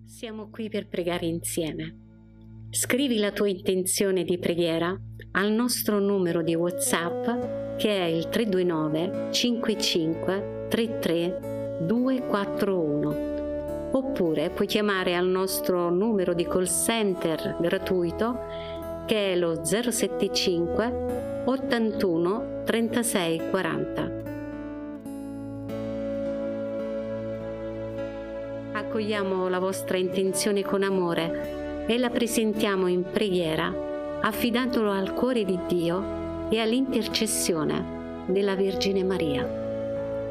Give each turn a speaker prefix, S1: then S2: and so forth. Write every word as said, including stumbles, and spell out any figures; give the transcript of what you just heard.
S1: Siamo qui per pregare insieme. Scrivi la tua intenzione di preghiera al nostro numero di WhatsApp che è il tre due nove cinque cinque tre tre due quattro uno, oppure puoi chiamare al nostro numero di call center gratuito che è lo zero sette cinque ottantuno trentasei quaranta. Accogliamo la vostra intenzione con amore e la presentiamo in preghiera, affidandolo al cuore di Dio e all'intercessione della Vergine Maria.